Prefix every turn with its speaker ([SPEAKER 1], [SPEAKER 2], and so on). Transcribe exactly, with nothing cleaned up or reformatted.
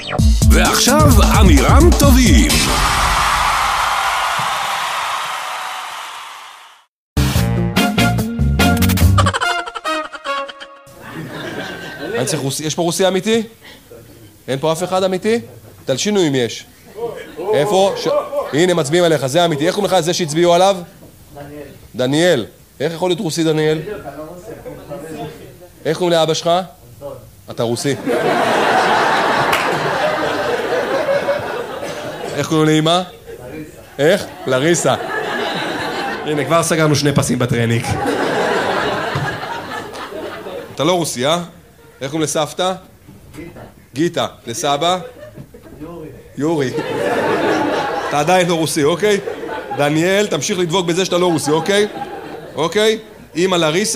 [SPEAKER 1] ועכשיו אמירם טובים. אני צריך רוסי, יש פה רוסי אמיתי? אין פה אף אחד אמיתי? תלשינו אם יש. איפה? הנה מצביעים עליך, זה אמיתי. איך קוראים לך זה שהצביעו עליו? דניאל. דניאל. איך יכול להיות רוסי דניאל? איך קוראים לאבא שלך? אתה רוסי. איך קוראים לאמא? לריסה. איך? לריסה. הנה, כבר סגרנו שני פסים בטרניק. אתה לא רוסי, אה? איך קוראים לסבתא? גיטה. גיטה. לסבא? יורי. יורי. אתה עדיין לא רוסי, אוקיי? דניאל, תמשיך לדבוק בזה שאתה לא רוסי, אוקיי? אוקיי? אמא לריסה.